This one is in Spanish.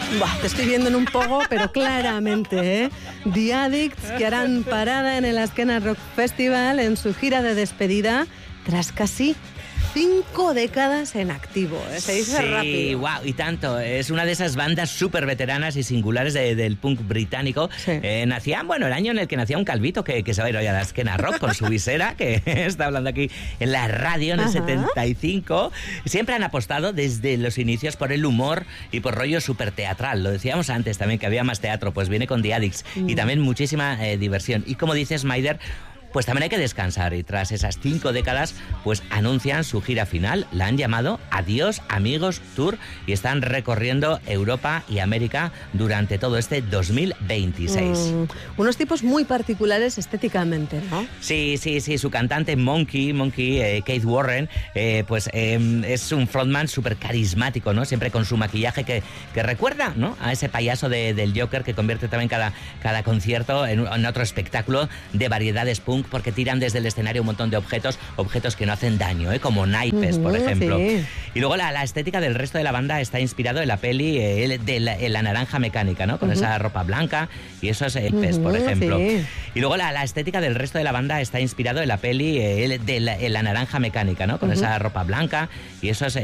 Buah, te estoy viendo en un pogo, pero claramente, ¿eh? The Addicts, que harán parada en el Azkena Rock Festival en su gira de despedida tras casi 5 décadas en activo, ¿eh? Se dice rápido. Sí, wow, y tanto. Es una de esas bandas súper veteranas y singulares del punk británico. Sí. Nacían, bueno, el año en el que nacía un calvito que se va a ir hoy a la Azkena Rock con su visera, que está hablando aquí en la radio en el 75. Siempre han apostado desde los inicios por el humor y por rollo súper teatral. Lo decíamos antes también, que había más teatro, pues viene con The Addicts. Y también muchísima diversión. Y como dices, Maider, pues también hay que descansar, y tras esas 5 décadas pues anuncian su gira final. La han llamado Adiós Amigos Tour y están recorriendo Europa y América durante todo este 2026. Unos tipos muy particulares estéticamente, ¿no? Sí, su cantante Monkey, Keith Warren, es un frontman súper carismático, ¿no? Siempre con su maquillaje que recuerda, ¿no?, a ese payaso del Joker, que convierte también cada concierto en otro espectáculo de variedades punk, porque tiran desde el escenario un montón de objetos que no hacen daño, como naipes, por ejemplo. Sí. Y luego la estética del resto de la banda está inspirado en la peli de la Naranja Mecánica, ¿no? Con esa ropa blanca y esos naipes, por ejemplo. Sí. Y luego la estética del resto de la banda está inspirado en la peli de la Naranja Mecánica, ¿no? Con esa ropa blanca y esos